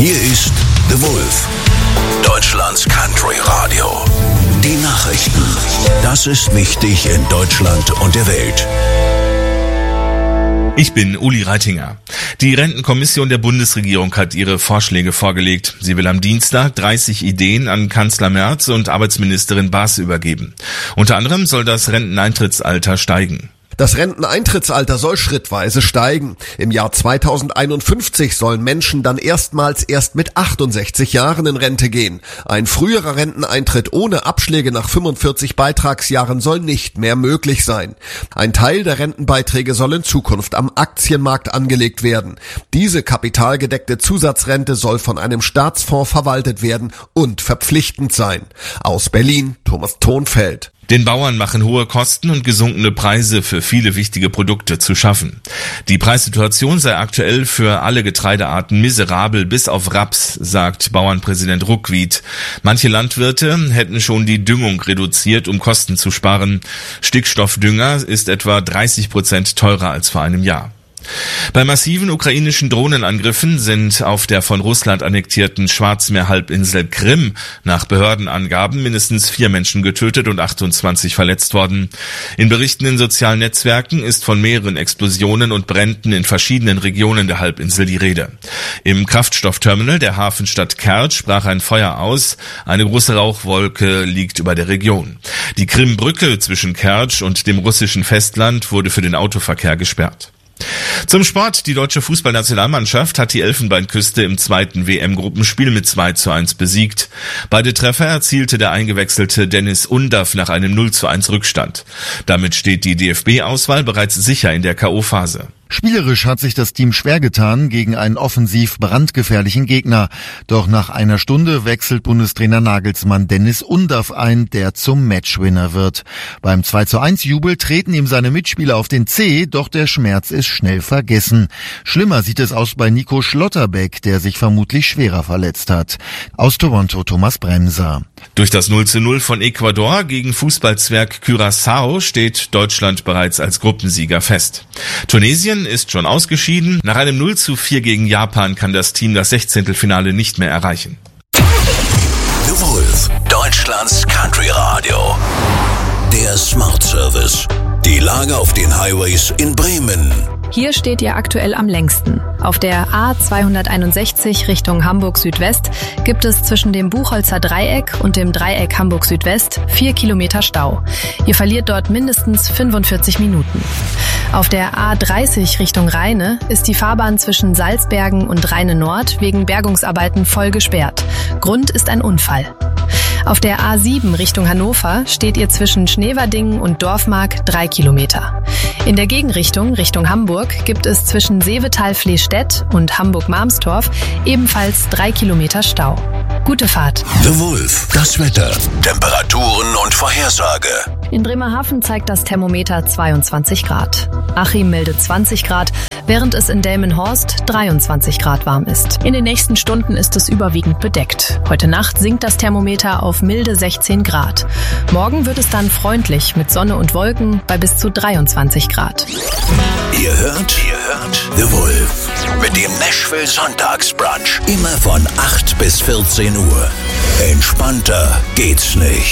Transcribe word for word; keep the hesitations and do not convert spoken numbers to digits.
Hier ist The Wolf, Deutschlands Country Radio. Die Nachrichten. Das ist wichtig in Deutschland und der Welt. Ich bin Uli Reitinger. Die Rentenkommission der Bundesregierung hat ihre Vorschläge vorgelegt. Sie will am Dienstag dreißig Ideen an Kanzler Merz und Arbeitsministerin Baas übergeben. Unter anderem soll das Renteneintrittsalter steigen. Das Renteneintrittsalter soll schrittweise steigen. Im Jahr zweitausendeinundfünfzig sollen Menschen dann erstmals erst mit achtundsechzig Jahren in Rente gehen. Ein früherer Renteneintritt ohne Abschläge nach fünfundvierzig Beitragsjahren soll nicht mehr möglich sein. Ein Teil der Rentenbeiträge soll in Zukunft am Aktienmarkt angelegt werden. Diese kapitalgedeckte Zusatzrente soll von einem Staatsfonds verwaltet werden und verpflichtend sein. Aus Berlin, Thomas Thonfeld. Den Bauern machen hohe Kosten und gesunkene Preise für viele wichtige Produkte zu schaffen. Die Preissituation sei aktuell für alle Getreidearten miserabel bis auf Raps, sagt Bauernpräsident Ruckwied. Manche Landwirte hätten schon die Düngung reduziert, um Kosten zu sparen. Stickstoffdünger ist etwa dreißig Prozent teurer als vor einem Jahr. Bei massiven ukrainischen Drohnenangriffen sind auf der von Russland annektierten Schwarzmeerhalbinsel Krim nach Behördenangaben mindestens vier Menschen getötet und achtundzwanzig verletzt worden. In Berichten in sozialen Netzwerken ist von mehreren Explosionen und Bränden in verschiedenen Regionen der Halbinsel die Rede. Im Kraftstoffterminal der Hafenstadt Kertsch brach ein Feuer aus. Eine große Rauchwolke liegt über der Region. Die Krimbrücke zwischen Kertsch und dem russischen Festland wurde für den Autoverkehr gesperrt. Zum Sport. Die deutsche Fußballnationalmannschaft hat die Elfenbeinküste im zweiten W M-Gruppenspiel mit zwei zu eins besiegt. Beide Treffer erzielte der eingewechselte Dennis Undav nach einem null zu eins Rückstand. Damit steht die D F B-Auswahl bereits sicher in der K O-Phase. Spielerisch hat sich das Team schwer getan gegen einen offensiv brandgefährlichen Gegner. Doch nach einer Stunde wechselt Bundestrainer Nagelsmann Dennis Undav ein, der zum Matchwinner wird. Beim zwei zu eins Jubel treten ihm seine Mitspieler auf den Zeh, doch der Schmerz ist schnell vergessen. Schlimmer sieht es aus bei Nico Schlotterbeck, der sich vermutlich schwerer verletzt hat. Aus Toronto Thomas Bremser. Durch das null zu null von Ecuador gegen Fußballzwerg Curaçao steht Deutschland bereits als Gruppensieger fest. Tunesien ist schon ausgeschieden. Nach einem null zu vier gegen Japan kann das Team das Sechzehntelfinale nicht mehr erreichen. The Wolf, Deutschlands Country Radio. Der Smart Service. Die Lage auf den Highways in Bremen. Hier steht ihr aktuell am längsten. Auf der A zweihunderteinundsechzig Richtung Hamburg Südwest gibt es zwischen dem Buchholzer Dreieck und dem Dreieck Hamburg Südwest vier Kilometer Stau. Ihr verliert dort mindestens fünfundvierzig Minuten. Auf der A dreißig Richtung Rheine ist die Fahrbahn zwischen Salzbergen und Rheine Nord wegen Bergungsarbeiten voll gesperrt. Grund ist ein Unfall. Auf der A sieben Richtung Hannover steht ihr zwischen Schneverdingen und Dorfmark drei Kilometer. In der Gegenrichtung, Richtung Hamburg, gibt es zwischen Seevetal-Flehstedt und Hamburg-Marmstorf ebenfalls drei Kilometer Stau. Gute Fahrt. The Wolf, das Wetter, Temperaturen und Vorhersage. In Bremerhaven zeigt das Thermometer zweiundzwanzig Grad. Achim meldet zwanzig Grad, während es in Delmenhorst dreiundzwanzig Grad warm ist. In den nächsten Stunden ist es überwiegend bedeckt. Heute Nacht sinkt das Thermometer auf milde sechzehn Grad. Morgen wird es dann freundlich mit Sonne und Wolken bei bis zu dreiundzwanzig Grad. Ihr hört, ihr hört The Wolf mit dem Nashville Sonntagsbrunch. Immer von acht bis vierzehn Uhr. Entspannter geht's nicht.